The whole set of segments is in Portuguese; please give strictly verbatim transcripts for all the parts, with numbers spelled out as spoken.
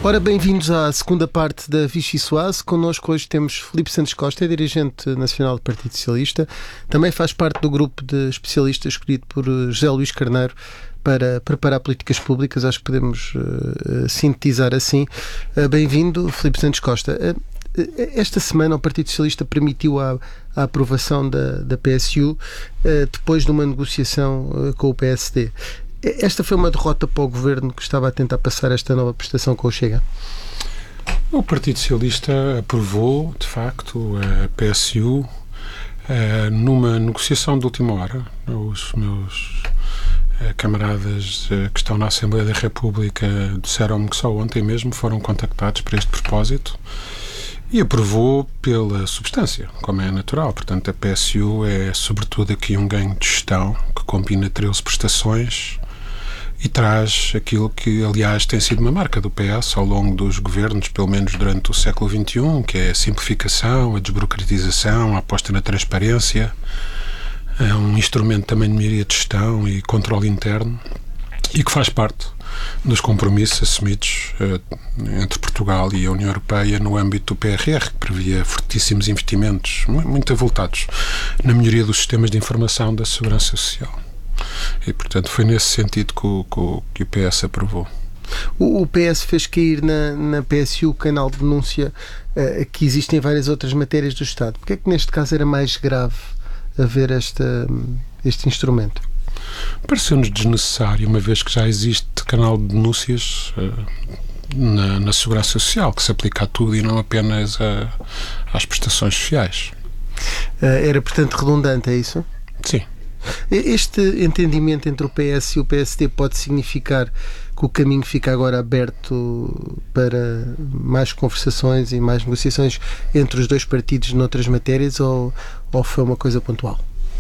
Ora, bem-vindos à segunda parte da Vichy Soase. Connosco hoje temos Filipe Santos Costa, dirigente nacional do Partido Socialista. Também faz parte do grupo de especialistas escolhido por José Luís Carneiro para preparar políticas públicas. Acho que podemos uh, sintetizar assim. Uh, bem-vindo, Filipe Santos Costa. Uh, esta semana o Partido Socialista permitiu a, a aprovação da, da P S U uh, depois de uma negociação uh, com o P S D. Esta foi uma derrota para o Governo que estava a tentar passar esta nova prestação com o Chega? O Partido Socialista aprovou, de facto, a P S U uh, numa negociação de última hora. Os meus uh, camaradas uh, que estão na Assembleia da República disseram-me que só ontem mesmo foram contactados para este propósito e aprovou pela substância, como é natural. Portanto, a P S U é, sobretudo, aqui um ganho de gestão que combina treze prestações e traz aquilo que, aliás, tem sido uma marca do P S ao longo dos governos, pelo menos durante o século vinte e um, que é a simplificação, a desburocratização, a aposta na transparência. É um instrumento também de melhoria de gestão e controle interno e que faz parte dos compromissos assumidos uh, entre Portugal e a União Europeia no âmbito do P R R, que previa fortíssimos investimentos, muito avultados, na melhoria dos sistemas de informação da segurança social. E, portanto, foi nesse sentido que o, que o, que o P S aprovou. O, o P S fez cair na, na P S U o canal de denúncia uh, que existem em várias outras matérias do Estado. Porque é que neste caso era mais grave haver esta, este instrumento? Pareceu-nos desnecessário, uma vez que já existe canal de denúncias uh, na, na Segurança Social, que se aplica a tudo e não apenas a, às prestações sociais. Uh, era, portanto, redundante, é isso? Sim. Este entendimento entre o P S e o P S D pode significar que o caminho fica agora aberto para mais conversações e mais negociações entre os dois partidos noutras matérias, ou, ou foi uma coisa pontual?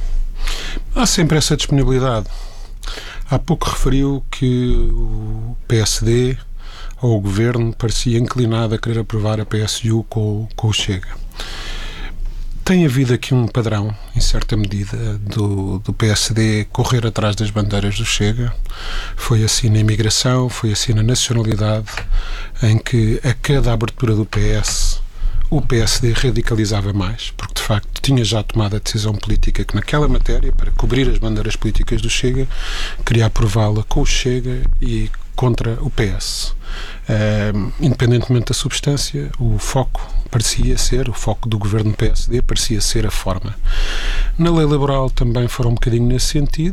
Há sempre essa disponibilidade. Há pouco referiu que o P S D ou o Governo parecia inclinado a querer aprovar a P S U com, com o Chega. Tem havido aqui um padrão, em certa medida, do, do P S D correr atrás das bandeiras do Chega. Foi assim na imigração, foi assim na nacionalidade, em que a cada abertura do P S o P S D radicalizava mais, porque de facto tinha já tomado a decisão política que naquela matéria, para cobrir as bandeiras políticas do Chega, queria aprová-la com o Chega e contra o P S. Uh, independentemente da substância, o foco parecia ser, o foco do governo P S D parecia ser a forma. Na lei laboral também foram um bocadinho nesse sentido.